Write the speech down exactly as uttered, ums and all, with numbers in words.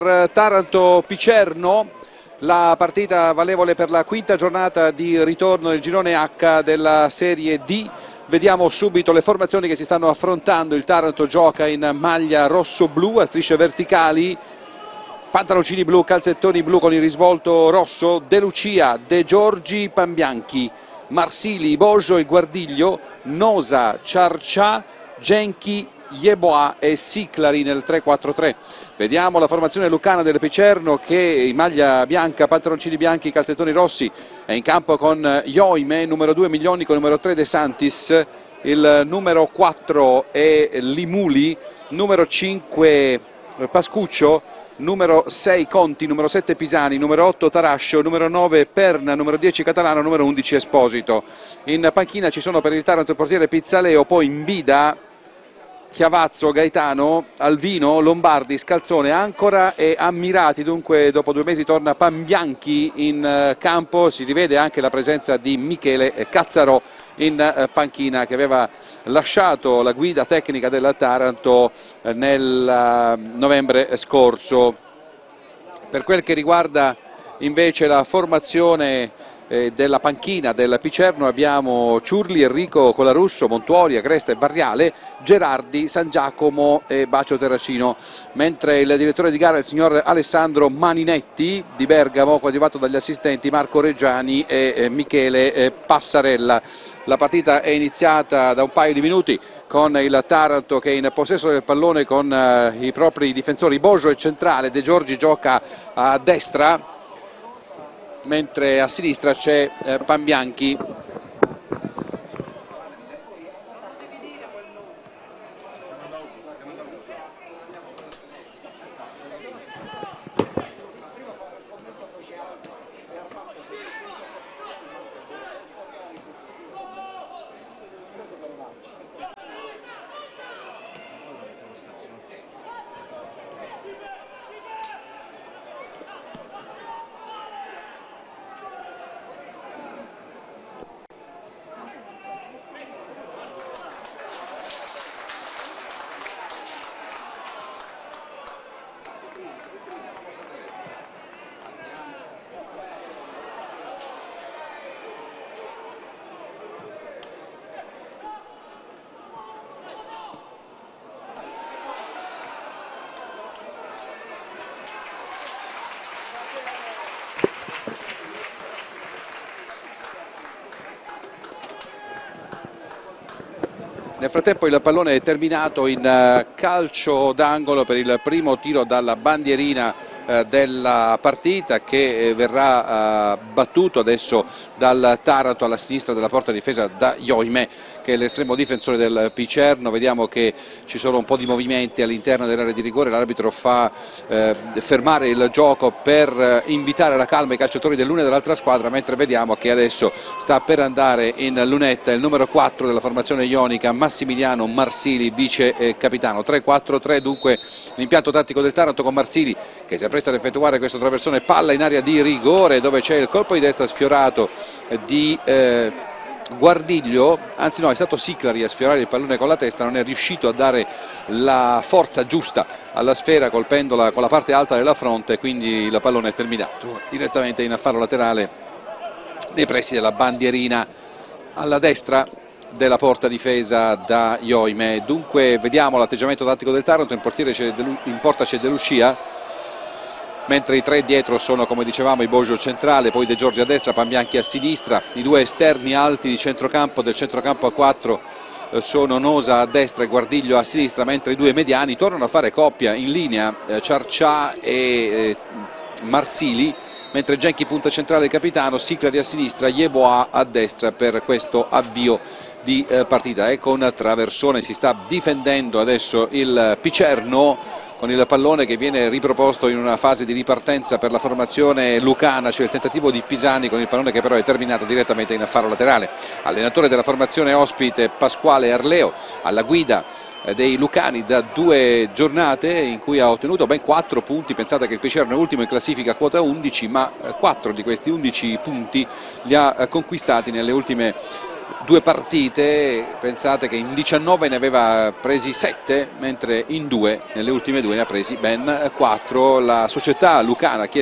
Taranto-Picerno, la partita valevole per la quinta giornata di ritorno nel girone H della Serie D. Vediamo subito le formazioni che si stanno affrontando. Il Taranto gioca in maglia rosso-blu a strisce verticali, pantaloncini blu, calzettoni blu con il risvolto rosso. De Lucia, De Giorgi, Pambianchi, Marsili, Boggio e Guardiglio, Nosa, Ciarcià, Genchi, Yeboah e Siclari nel tre quattro tre. Vediamo la formazione lucana del Picerno che in maglia bianca, pantaloncini bianchi, calzettoni rossi, è in campo con Ioime, numero due Miglionico, numero tre De Santis, il numero quattro è Limuli, numero cinque Pascuccio, numero sei Conti, numero sette Pisani, numero otto Tarascio, numero nove Perna, numero dieci Catalano, numero undici Esposito. In panchina ci sono per il Taranto il portiere Pizzaleo, poi Imbida, Chiavazzo, Gaetano, Alvino, Lombardi, Scalzone, Ancora e Ammirati. Dunque dopo due mesi torna Pambianchi in campo, si rivede anche la presenza di Michele Cazzarò in panchina, che aveva lasciato la guida tecnica della Taranto nel novembre scorso. Per quel che riguarda invece la formazione della panchina del Picerno abbiamo Ciurli, Enrico, Colarusso, Montuori, Agresta e Varriale, Gerardi, San Giacomo e Bacio Terracino, mentre il direttore di gara è il signor Alessandro Maninetti di Bergamo, coadiuvato dagli assistenti Marco Reggiani e Michele Passarella. La partita è iniziata da un paio di minuti con il Taranto che è in possesso del pallone con i propri difensori. Boggio è centrale, De Giorgi gioca a destra, mentre a sinistra c'è eh, Pambianchi. Nel frattempo il pallone è terminato in calcio d'angolo per il primo tiro dalla bandierina della partita, che verrà battuto adesso dal Taranto alla sinistra della porta difesa da Ioime, che è l'estremo difensore del Picerno. Vediamo che ci sono un po' di movimenti all'interno dell'area di rigore, l'arbitro fa eh, fermare il gioco per invitare alla calma i calciatori dell'una e dell'altra squadra, mentre vediamo che adesso sta per andare in lunetta il numero quattro della formazione ionica, Massimiliano Marsili, vice eh, capitano. tre quattro tre dunque l'impianto tattico del Taranto, con Marsili che si appresta ad effettuare questo traversone, palla in area di rigore dove c'è il colpo di destra sfiorato di eh, Guardiglio, anzi no, è stato Siclari a sfiorare il pallone con la testa, non è riuscito a dare la forza giusta alla sfera colpendola con la parte alta della fronte, quindi il pallone è terminato direttamente in fallo laterale nei pressi della bandierina alla destra della porta difesa da Ioime. Dunque vediamo l'atteggiamento tattico del Taranto, in, portiere c'è De, in porta c'è De Lucia, mentre i tre dietro sono, come dicevamo, i Boggio centrale, poi De Giorgi a destra, Pambianchi a sinistra. I due esterni alti di centrocampo del centrocampo a quattro sono Nosa a destra e Guardiglio a sinistra, mentre i due mediani tornano a fare coppia in linea, eh, Ciarcià e eh, Marsili, mentre Genchi punta centrale il capitano, Siclari a sinistra, Yeboah a destra per questo avvio di eh, partita. E con traversone si sta difendendo adesso il Picerno, con il pallone che viene riproposto in una fase di ripartenza per la formazione lucana. C'è il tentativo di Pisani con il pallone che però è terminato direttamente in fallo laterale. Allenatore della formazione ospite Pasquale Arleo, alla guida dei lucani da due giornate in cui ha ottenuto ben quattro punti. Pensate che il Picerno è ultimo in classifica, quota undici, ma quattro di questi undici punti li ha conquistati nelle ultime due partite, pensate che in diciannove ne aveva presi sette, mentre in due, nelle ultime due ne ha presi ben quattro. La società lucana